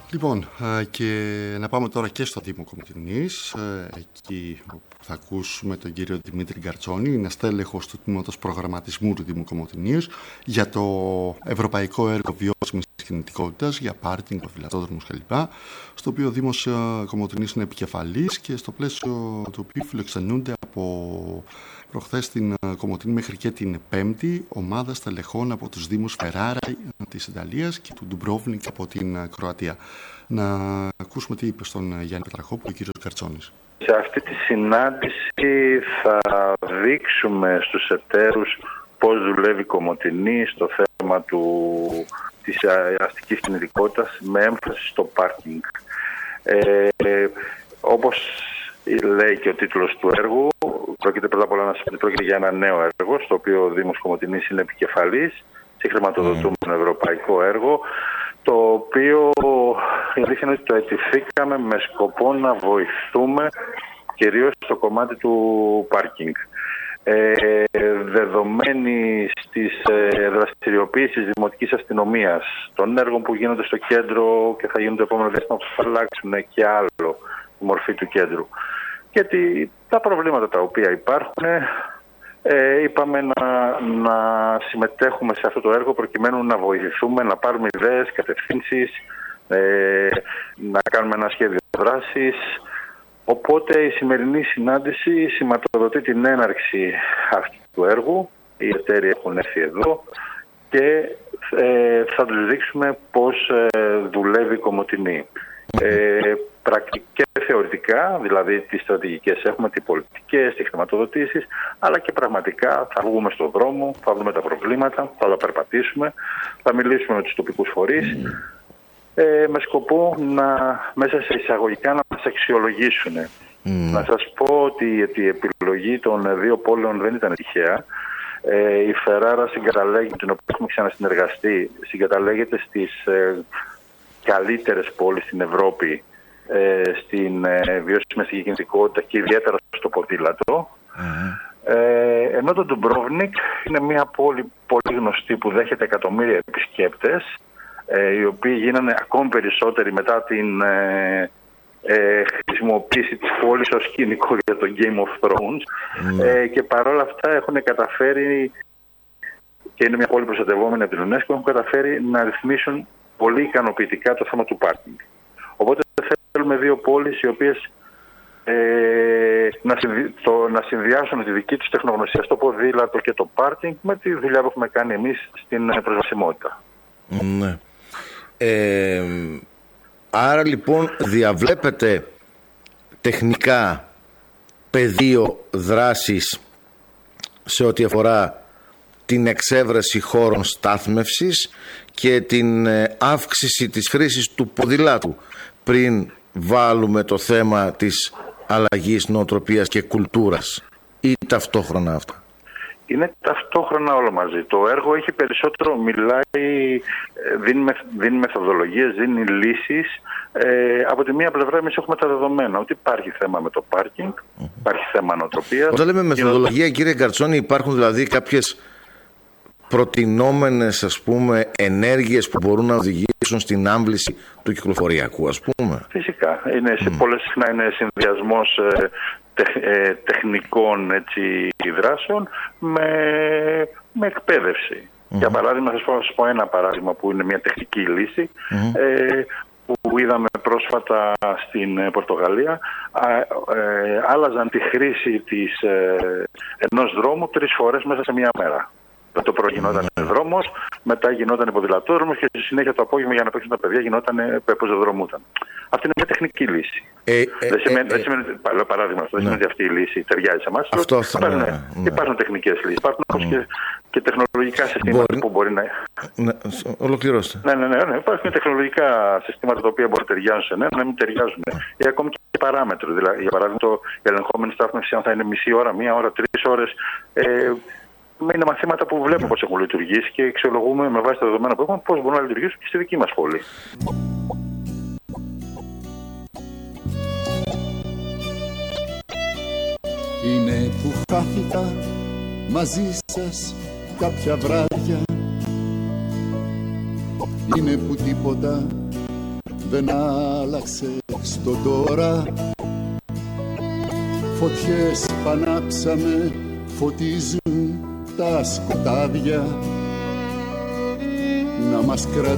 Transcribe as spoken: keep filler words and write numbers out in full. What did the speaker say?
Λοιπόν, και να πάμε τώρα και στο Δήμο Κομοτηνής, εκεί όπου θα ακούσουμε τον κύριο Δημήτρη Γκαρτσόνη, είναι στέλεχος του Τμήματος Προγραμματισμού του Δήμου Κομοτηνής για το Ευρωπαϊκό Έργο Βιώσιμης Κινητικότητας, για πάρκινγκ, ποδηλατόδρομους κλπ. Στο οποίο ο Δήμος Κομοτηνής είναι επικεφαλής και στο πλαίσιο του οποίου φιλοξενούνται από προχθές στην Κομοτηνή μέχρι και την Πέμπτη ομάδα στελεχών από τους Δήμους Φεράρα της Ιταλίας και του Ντουμπρόβνικ από την Κροατία. Να ακούσουμε τι είπε στον Γιάννη Πετραχόπουλο ο κύριος Γκαρτσόνης. Σε αυτή τη συνάντηση θα δείξουμε στους εταίρους πώς δουλεύει η Κομοτηνή στο θέμα του, της αστικής κινητικότητας με έμφαση στο πάρκινγκ. Ε, ε, όπως λέει και ο τίτλος του έργου, πρόκειται πρώτα απ' όλα να σας πω ότι πρόκειται για ένα νέο έργο, στο οποίο ο Δήμος Κομοτηνής είναι επικεφαλής, συγχρηματοδοτούμενο ευρωπαϊκό έργο, το οποίο η αλήθεια είναι ότι το αιτηθήκαμε με σκοπό να βοηθούμε κυρίως στο κομμάτι του πάρκινγκ. Ε, δεδομένη στις ε, δραστηριοποίησεις δημοτικής αστυνομίας, των έργων που γίνονται στο κέντρο και θα γίνουν το επόμενο διάστημα που θα αλλάξουν και άλλο η μορφή του κέντρου. Γιατί τα προβλήματα τα οποία υπάρχουν, ε, είπαμε να, να συμμετέχουμε σε αυτό το έργο προκειμένου να βοηθηθούμε, να πάρουμε ιδέες, κατευθύνσεις, ε, να κάνουμε ένα σχέδιο δράσης. Οπότε η σημερινή συνάντηση σηματοδοτεί την έναρξη αυτού του έργου. Οι εταίροι έχουν έρθει εδώ και ε, θα τους δείξουμε πώς ε, δουλεύει η Κομοτηνή. Ε, πρακτικά και θεωρητικά, δηλαδή τις στρατηγικές έχουμε, τις πολιτικές, τις χρηματοδοτήσεις, αλλά και πραγματικά θα βγούμε στον δρόμο, θα δούμε τα προβλήματα, θα τα περπατήσουμε, θα μιλήσουμε με τους τοπικούς φορείς, ε, με σκοπό να, μέσα σε εισαγωγικά να μας αξιολογήσουν. Mm. Να σας πω ότι η επιλογή των δύο πόλεων δεν ήταν τυχαία. Ε, η Φεράρα συγκαταλέγεται, την οποία έχουμε ξανασυνεργαστεί, συγκαταλέγεται στις ε, καλύτερες πόλεις στην Ευρώπη ε, στην ε, βιώσιμη αστική κινητικότητα και ιδιαίτερα στο ποδήλατο. Mm. Ε, ενώ το Ντουμπρόβνικ είναι μια πόλη πολύ γνωστή που δέχεται εκατομμύρια επισκέπτες, ε, οι οποίοι γίνανε ακόμη περισσότεροι μετά την ε, ε, χρησιμοποίηση της πόλης ως σκηνικό για το Game of Thrones. Mm. Ε, και παρόλα αυτά έχουν καταφέρει, και είναι μια πόλη προστατευόμενη από την UNESCO, έχουν καταφέρει να ρυθμίσουν πολύ ικανοποιητικά το θέμα του πάρκινγκ. Οπότε θέλουμε δύο πόλεις οι οποίες ε, να, συνδυ... το, να συνδυάσουν τη δική τους τεχνογνωσία στο ποδήλατο και το πάρκινγκ με τη δουλειά που έχουμε κάνει εμείς στην προσβασιμότητα. Ναι. Ε, άρα λοιπόν διαβλέπετε τεχνικά πεδίο δράσης σε ό,τι αφορά την εξέβρεση χώρων στάθμευσης και την αύξηση της χρήσης του ποδηλάτου πριν βάλουμε το θέμα της αλλαγής νοοτροπίας και κουλτούρας, ή ταυτόχρονα αυτά? Είναι ταυτόχρονα όλο μαζί. Το έργο έχει περισσότερο, μιλάει, δίνει, δίνει μεθοδολογίες, δίνει λύσεις. Ε, από τη μία πλευρά εμείς έχουμε τα δεδομένα ότι υπάρχει θέμα με το πάρκινγκ, mm-hmm. υπάρχει θέμα νοοτροπίας. Όταν λέμε μεθοδολογία, είναι... κύριε Γκαρτσόνη, υπάρχουν δηλαδή κάποιες προτινόμενες, ας πούμε, ενέργειες που μπορούν να οδηγήσουν στην άμβληση του κυκλοφοριακού, ας πούμε? Φυσικά. Είναι, σε mm. πολλές συχνά είναι συνδυασμός ε, τεχ, ε, τεχνικών έτσι, δράσεων με, με εκπαίδευση. Mm. Για παράδειγμα, θα σας πω ένα παράδειγμα που είναι μια τεχνική λύση, mm. ε, που είδαμε πρόσφατα στην Πορτογαλία. Ε, άλλαζαν τη χρήση της, ε, ενός δρόμου τρεις φορές μέσα σε μια μέρα. Το πρωί γινόταν mm. δρόμος, μετά γινόταν ποδηλατόδρομος και στη συνέχεια το απόγευμα για να παίξουν τα παιδιά γινόταν πεζοδρομούταν. Αυτή είναι μια τεχνική λύση. Ε, ε, δεν σημαίνει, ε, δεν σημαίνει, ε, παράδειγμα, αυτό δεν σημαίνει ότι αυτή η λύση ταιριάζει σε εμάς. Υπάρχουν, ναι, ναι. υπάρχουν τεχνικές λύσεις. Υπάρχουν mm. και, και τεχνολογικά συστήματα μπορεί... που μπορεί να. Ναι, ολοκληρώστε. Ναι, ναι, ναι, ναι. Υπάρχουν τεχνολογικά συστήματα τα οποία μπορεί να ταιριάζουν σε ένα, να μην ταιριάζουν. Mm. Ή ακόμη και παράμετροι. Δηλαδή, για παράδειγμα, το, η ελεγχόμενη στάθμευση, αν θα είναι μισή ώρα, μία ώρα, τρεις ώρες. Ε, είναι μαθήματα που βλέπουμε mm. πώς έχουν λειτουργήσει και αξιολογούμε με βάση τα δεδομένα που έχουμε πώς μπορούν να λειτουργήσουν και στη δική μας πόλη. Είναι που χάθηκα μαζί σας κάποια βράδια, είναι που τίποτα δεν άλλαξε στο τώρα. Φωτιές πανάψαμε, φωτίζουν τα σκοτάδια να μας κρατήσουν